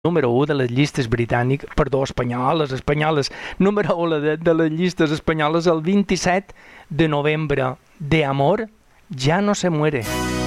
número 1 de les llistes britàniques, perdó, espanyoles, número 1 de les llistes espanyoles el 27 de novembre. De amor ya no se muere.